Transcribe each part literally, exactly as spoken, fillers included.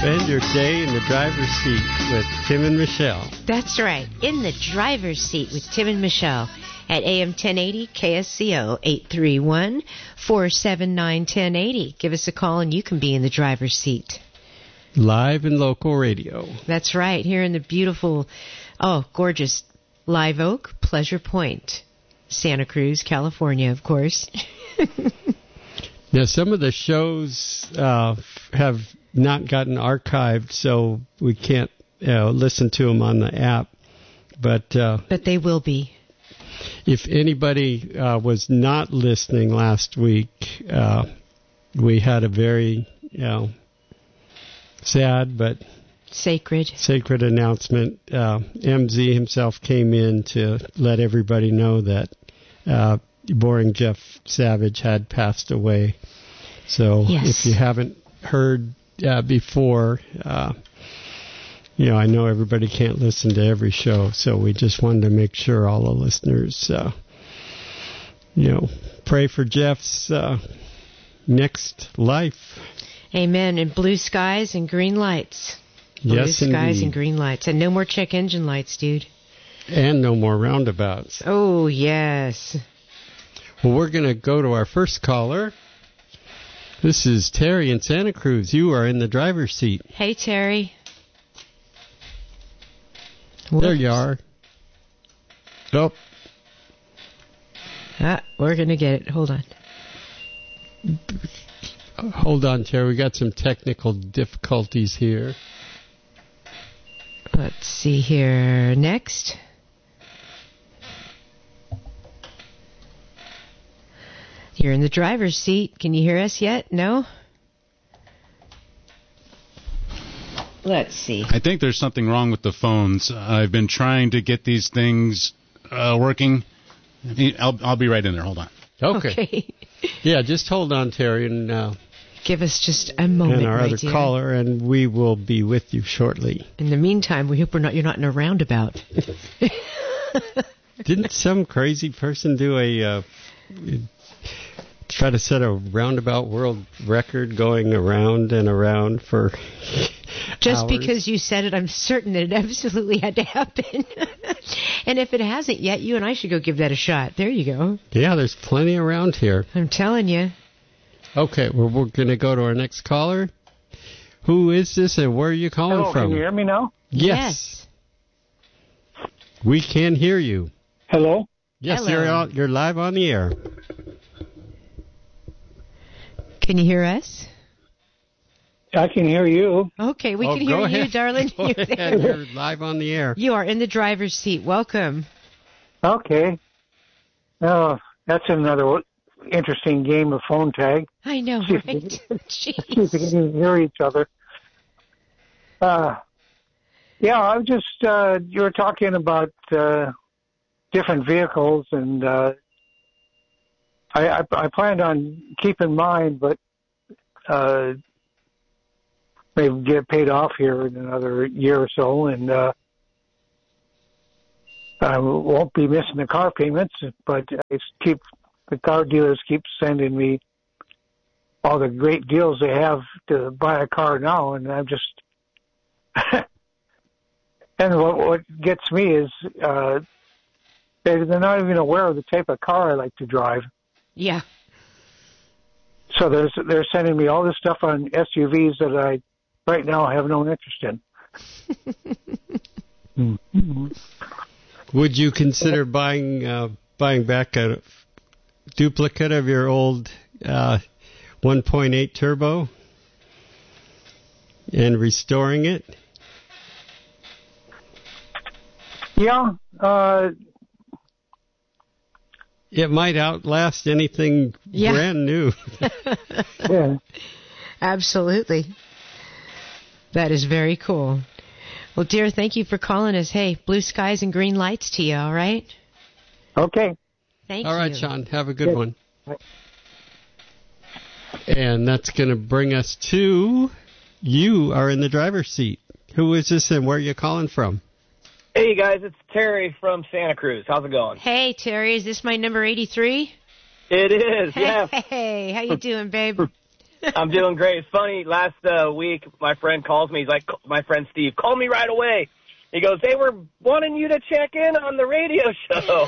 Spend your day in the driver's seat with Tim and Michelle. That's right, in the driver's seat with Tim and Michelle at A M ten eighty K S C O, eight three one, four seven nine, one zero eight zero. Give us a call and you can be in the driver's seat. Live and local radio. That's right, here in the beautiful, oh, gorgeous Live Oak, Pleasure Point, Santa Cruz, California, of course. Now, some of the shows uh, have not gotten archived, so we can't uh, listen to them on the app. But uh, but they will be. If anybody uh, was not listening last week, uh, we had a very, you know, sad but sacred sacred announcement. Uh, M Z himself came in to let everybody know that uh, Boring Jeff Savage had passed away. So yes. If you haven't heard uh, before, uh, you know, I know everybody can't listen to every show, so we just wanted to make sure all the listeners, uh, you know, pray for Jeff's uh, next life. Amen. And blue skies and green lights. Blue Yes, skies indeed. and green lights. And no more check engine lights, dude. And no more roundabouts. Oh, yes. Well, we're going to go to our first caller. This is Terry in Santa Cruz. You are in the driver's seat. Hey, Terry. There Whoops. you are. Oh. Ah, we're going to get it. Hold on. Hold on, Terry. We got some technical difficulties here. Let's see here. Next. You're in the driver's seat. Can you hear us yet? No? Let's see. I think there's something wrong with the phones. I've been trying to get these things uh, working. I'll, I'll be right in there. Hold on. Okay. Okay. Yeah, just hold on, Terry, and uh, Give us just a moment, and our my other dear. caller, and we will be with you shortly. In the meantime, we hope we're not, you're not in a roundabout. Didn't some crazy person do a uh, try to set a roundabout world record going around and around for Just hours? because you said it, I'm certain that it absolutely had to happen. And if it hasn't yet, you and I should go give that a shot. There you go. Yeah, there's plenty around here. I'm telling you. Okay, well, we're going to go to our next caller. Who is this and where are you calling Hello, from? can you hear me now? Yes. We can hear you. Hello? Yes, Hello. You're, out, you're live on the air. Can you hear us? I can hear you. Okay, we Oh, can go hear ahead. you, darling. Go You're ahead. there. You're live on the air. You are in the driver's seat. Welcome. Okay. Oh, that's another w- interesting game of phone tag. I know, See if right? we- See if we Jeez. can hear each other. Uh, yeah, I was just, uh, you were talking about uh, different vehicles, and uh, I, I, I planned on keeping mine, but uh, maybe get paid off here in another year or so, and uh, I won't be missing the car payments, but I keep the car dealers keep sending me all the great deals they have to buy a car now, and I'm just and what what gets me is uh, they they're not even aware of the type of car I like to drive. Yeah. So there's they're sending me all this stuff on S U Vs that I right now have no interest in. Mm-hmm. Would you consider buying uh, buying back a duplicate of your old uh, one point eight turbo and restoring it? Yeah, uh, It might outlast anything Yeah. brand new. yeah. Absolutely. That is very cool. Well, dear, thank you for calling us. Hey, blue skies and green lights to you, all right? Okay. Thank All you. right, Sean, have a good Good. one. And that's going to bring us to you are in the driver's seat. Who is this and where are you calling from? Hey guys, it's Terry from Santa Cruz. How's it going? Hey, Terry, is this my number eighty-three? It is, yes. Hey, how you doing, babe? I'm doing great. It's funny, last uh, week, my friend calls me. He's like, my friend Steve, call me right away. He goes, they were wanting you to check in on the radio show.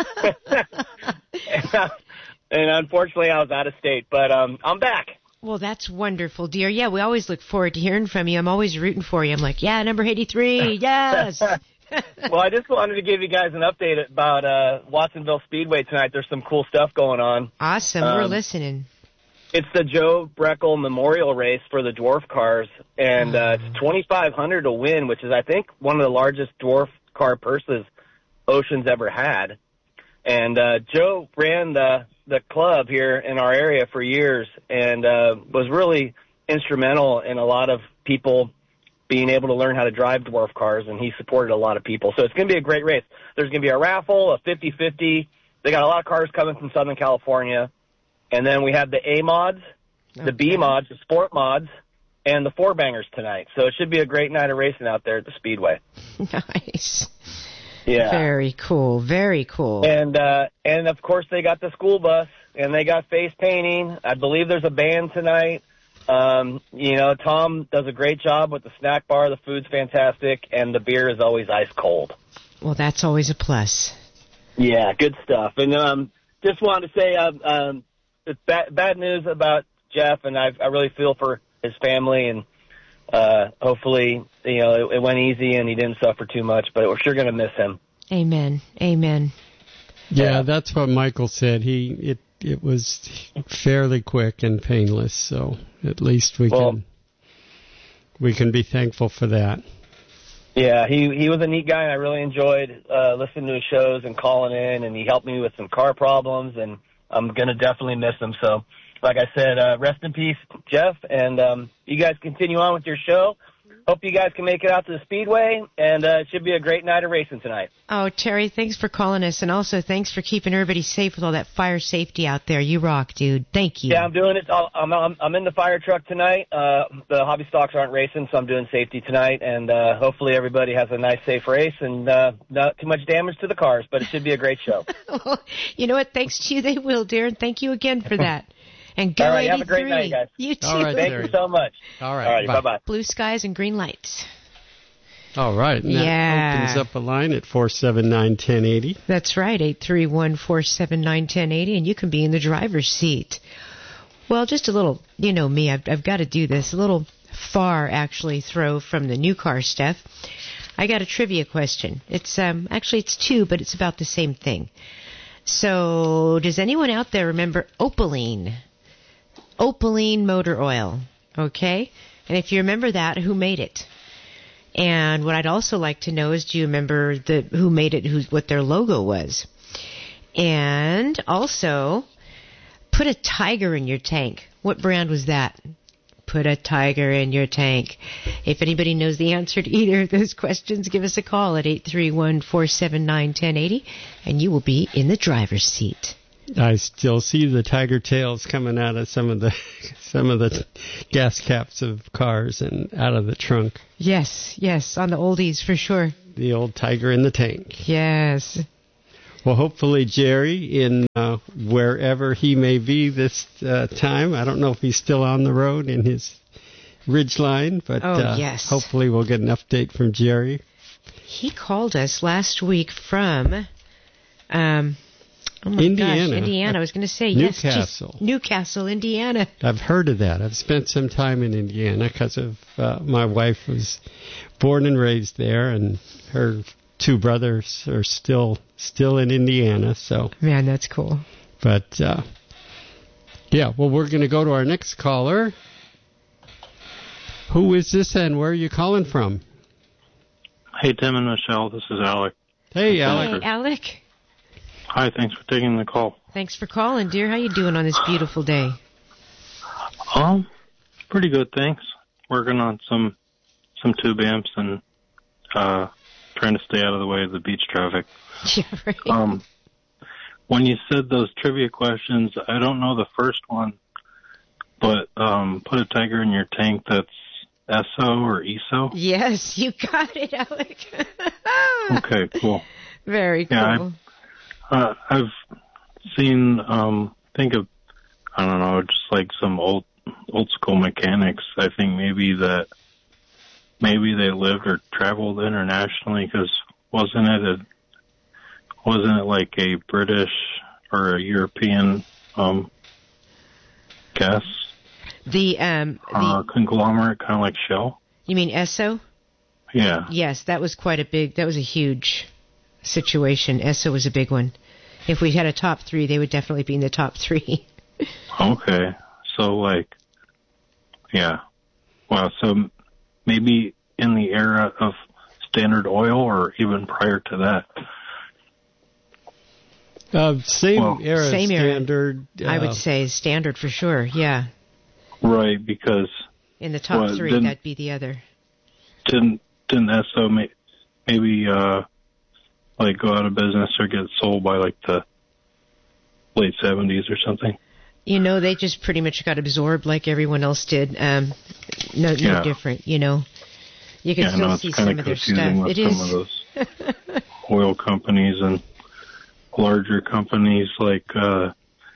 and, uh, and unfortunately, I was out of state, but um, I'm back. Well, that's wonderful, dear. Yeah, we always look forward to hearing from you. I'm always rooting for you. I'm like, yeah, number eighty-three, yes. Well, I just wanted to give you guys an update about uh, Watsonville Speedway tonight. There's some cool stuff going on. Awesome. Um, We're listening. It's the Joe Breckel Memorial Race for the dwarf cars, and uh, it's twenty-five hundred dollars to win, which is, I think, one of the largest dwarf car purses Ocean's ever had. And uh, Joe ran the the club here in our area for years and uh, was really instrumental in a lot of people being able to learn how to drive dwarf cars, and he supported a lot of people. So it's going to be a great race. There's going to be a raffle, a fifty-fifty. They got a lot of cars coming from Southern California. And then we have the A mods, the okay. B mods, the sport mods, and the four bangers tonight. So it should be a great night of racing out there at the Speedway. Nice. Yeah. Very cool. Very cool. And, uh, and of course, they got the school bus, and they got face painting. I believe there's a band tonight. Um, you know, Tom does a great job with the snack bar. The food's fantastic, and the beer is always ice cold. Well, that's always a plus. Yeah, good stuff. And um, just wanted to say, um, um, it's bad, bad news about Jeff, and I, I really feel for his family, and uh, hopefully, you know, it, it went easy and he didn't suffer too much, but we're sure going to miss him. Amen. Amen. Yeah, yeah, that's what Michael said. He it it was fairly quick and painless, so at least we well, can we can be thankful for that. Yeah, he he was a neat guy, and I really enjoyed uh, listening to his shows and calling in, and he helped me with some car problems, and I'm going to definitely miss him. So, like I said, uh, rest in peace, Jeff, and um, you guys continue on with your show. Hope you guys can make it out to the Speedway, and uh, it should be a great night of racing tonight. Oh, Terry, thanks for calling us, and also thanks for keeping everybody safe with all that fire safety out there. You rock, dude. Thank you. Yeah, I'm doing it. I'm I'm, I'm in the fire truck tonight. Uh, the hobby stocks aren't racing, so I'm doing safety tonight, and uh, hopefully everybody has a nice, safe race and uh, not too much damage to the cars, but it should be a great show. You know what? Thanks to you, they will, dear, and thank you again for that. And go All right, eighty-three. have a great night, guys. You too. All right, Thank Terry. you so much. All right, All right, bye. bye-bye. Blue skies and green lights. All right, and yeah. that opens up a line at four seven nine, one zero eight zero. That's right, eight three one, four seven nine, one zero eight zero, and you can be in the driver's seat. Well, just a little, you know me, I've, I've got to do this, a little far, actually, throw from the new car stuff. I got a trivia question. It's um actually, it's two, but it's about the same thing. So, does anyone out there remember Opaline? Opaline motor oil, okay? And if you remember that, who made it? And what I'd also like to know is, do you remember the who made it, who, what their logo was? And also, put a tiger in your tank. What brand was that? Put a tiger in your tank. If anybody knows the answer to either of those questions, give us a call at eight three one, four seven nine, one zero eight zero, and you will be in the driver's seat. I still see the tiger tails coming out of some of the some of the gas caps of cars and out of the trunk. Yes, yes, on the oldies for sure. The old tiger in the tank. Yes. Well, hopefully Jerry, in uh, wherever he may be this uh, time, I don't know if he's still on the road in his Ridgeline, but oh, uh, yes. hopefully we'll get an update from Jerry. He called us last week from... Um, Oh my Indiana. gosh, Indiana. I was going to say, Newcastle. yes. Newcastle. Newcastle, Indiana. I've heard of that. I've spent some time in Indiana because of uh, my wife was born and raised there, and her two brothers are still still in Indiana. So, man, that's cool. But, uh, yeah, well, we're going to go to our next caller. Who is this, and where are you calling from? Hey, Tim and Michelle. This is Alec. Hey, Alec. Hey, Alec. Hi, thanks for taking the call. Thanks for calling, dear. How you doing on this beautiful day? Um, pretty good, thanks. Working on some some tube amps and uh, trying to stay out of the way of the beach traffic. Yeah, right. Um, when you said those trivia questions, I don't know the first one, but um, put a tiger in your tank. That's S O or E S O? Yes, you got it, Alec. Okay, cool. Very cool. Yeah, Uh, I've seen, um, think of, I don't know, just like some old old school mechanics. I think maybe that maybe they lived or traveled internationally, because wasn't it a wasn't it like a British or a European um gas The um the uh, conglomerate, kind of like Shell? You mean Esso? Yeah. Yes, that was quite a big. That was a huge situation. Esso was a big one. If we had a top three, they would definitely be in the top three. Okay. So, like, yeah. Wow. So maybe in the era of Standard Oil, or even prior to that. Uh, same Well, era, Same era. Standard. Uh, I would say Standard for sure. Yeah. Right, because In the top Well, three, didn't- that'd be the other. didn't didn't Esso may, maybe uh like go out of business or get sold by like the late seventies or something? You know, they just pretty much got absorbed like everyone else did. Um, no, no Yeah. different. You know, you can Yeah, still no, see it's some kind of of their confusing stuff. with It some is. of those oil companies and larger companies, like uh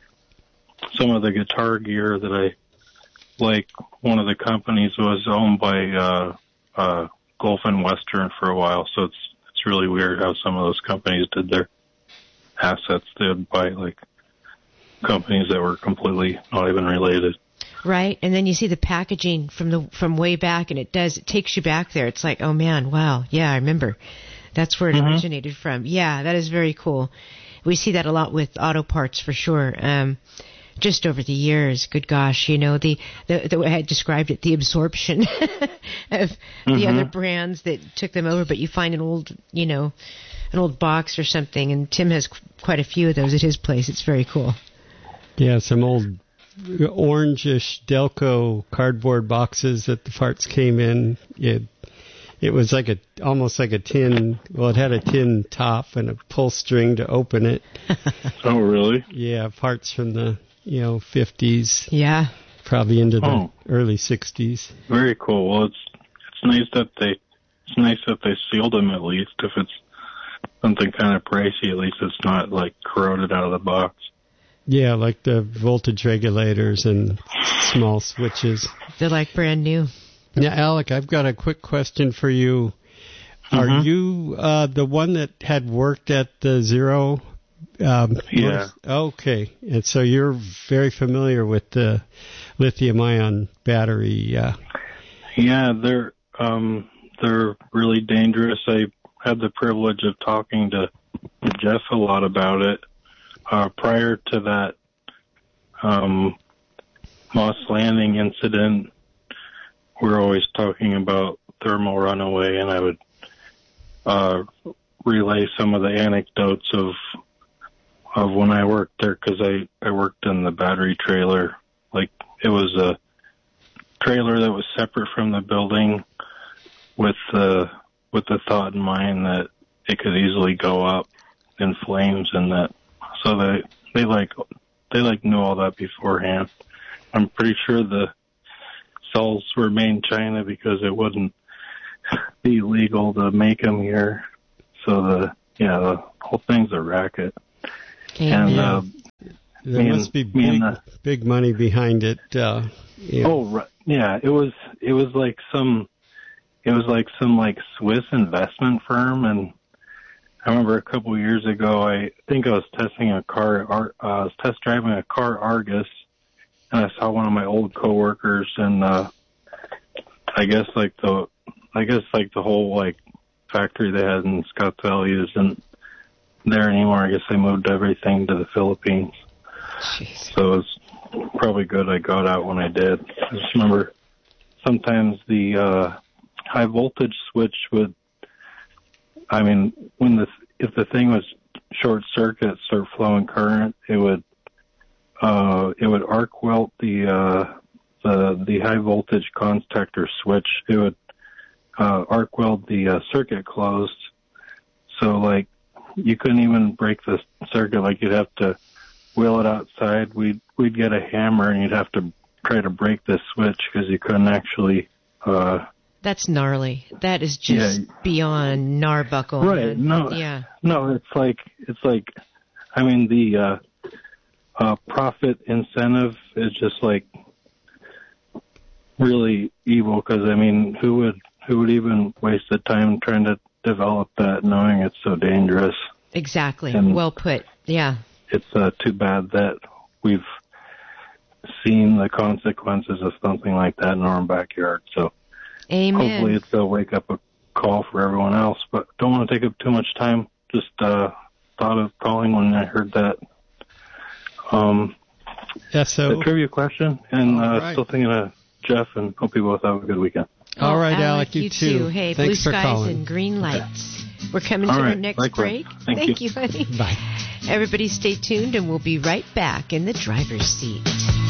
some of the guitar gear that I like. One of the companies was owned by uh uh Gulf and Western for a while, so it's it's really weird how some of those companies did their assets. They would buy like companies that were completely not even related. Right, and then you see the packaging from the from way back, and it does it takes you back there. It's like, oh man, wow, yeah, I remember. That's where it Mhm. originated from. Yeah, that is very cool. We see that a lot with auto parts for sure. Um, just over the years, good gosh, you know, the the, the way I had described it, the absorption of the Mhm. other brands that took them over. But you find an old, you know, an old box or something, and Tim has qu- quite a few of those at his place. It's very cool. Yeah, some old orangish Delco cardboard boxes that the parts came in. It it was like a almost like a tin. Well, it had a tin top and a pull string to open it. Oh, really? Yeah, parts from the you know fifties, Yeah. probably into the Oh. early sixties. Very cool. Well, it's it's nice that they it's nice that they sealed them at least. If it's something kind of pricey, at least it's not like corroded out of the box. Yeah, like the voltage regulators and small switches. They're like brand new. Now, Alec, I've got a quick question for you. Are Mhm. you uh, the one that had worked at the Zero? Um, Yeah. Okay, and so you're very familiar with the lithium-ion battery. Uh, Yeah, they're um they're really dangerous. I had the privilege of talking to Jeff a lot about it. Uh, prior to that um, Moss Landing incident, we were always talking about thermal runaway, and I would uh, relay some of the anecdotes of of when I worked there, because I, I worked in the battery trailer. Like, it was a trailer that was separate from the building with the with the thought in mind that it could easily go up in flames, and that so they they like they like knew all that beforehand. I'm pretty sure the cells were made in China because it wouldn't be legal to make them here. So the yeah the whole thing's a racket. And uh, there me must and- be me big, and the- big money behind it. Uh, yeah. Oh, right. Yeah, it was, it was like some, it was like some like Swiss investment firm. And I remember a couple of years ago, I think I was testing a car, Ar- uh, I was test driving a car Argus, and I saw one of my old coworkers, and, uh, I guess like the, I guess like the whole like factory they had in Scotts Valley isn't there anymore. I guess they moved everything to the Philippines. Jeez. So it was probably good I got out when I did. I just remember sometimes the uh, high voltage switch would, I mean, when the if the thing was short circuit, start flowing current, it would uh, it would arc welt the uh, the the high voltage contactor switch. It would uh, arc weld the uh, circuit closed. So like you couldn't even break the circuit. Like you'd have to wheel it outside. We'd we'd get a hammer and you'd have to try to break the switch because you couldn't actually. Uh, That's gnarly. That is just Yeah. beyond narbuckle. right? man. No, Yeah. no. It's like it's like, I mean the uh, uh, profit incentive is just like really evil. Because I mean, who would who would even waste the time trying to develop that, knowing it's so dangerous? Exactly. And well put. Yeah. It's uh, too bad that we've seen the consequences of something like that in our own backyard. So Amen. Hopefully it's a wake up call for everyone else. But don't want to take up too much time. Just uh, thought of calling when I heard that. Um, yeah, so the trivia question, and uh, right. still thinking of Jeff, and hope you both have a good weekend. All right, oh, Alec, Alec, you, you too. too. Hey, Thanks blue for skies calling. and green lights. We're coming All to right, our next likewise. break. Thank, Thank you. you, honey. Bye. Everybody stay tuned, and we'll be right back in the driver's seat.